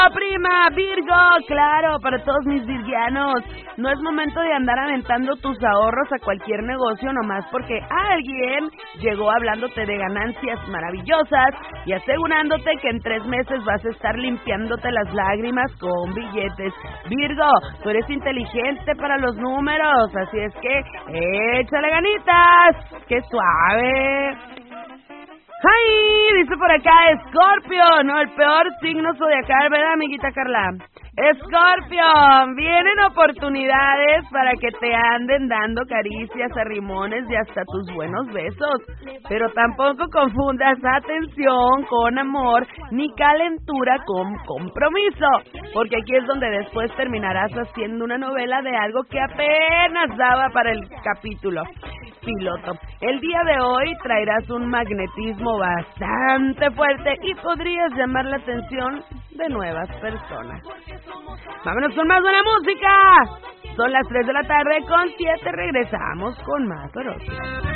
Prima, Virgo, claro, para todos mis virgianos, no es momento de andar aventando tus ahorros a cualquier negocio nomás porque alguien llegó hablándote de ganancias maravillosas y asegurándote que en 3 meses vas a estar limpiándote las lágrimas con billetes. Virgo, tú eres inteligente para los números, así es que échale ganitas, ¡qué suave! ¡Ay! Dice por acá Escorpio, no, el peor signo zodiacal, ¿verdad, amiguita Carla? Escorpio, vienen oportunidades para que te anden dando caricias, arrimones y hasta tus buenos besos. Pero tampoco confundas atención con amor ni calentura con compromiso, porque aquí es donde después terminarás haciendo una novela de algo que apenas daba para el capítulo piloto. El día de hoy traerás un magnetismo bastante fuerte y podrías llamar la atención de nuevas personas. Vámonos con más buena música. Son las 3 de la tarde con 7, regresamos con más horóscopos.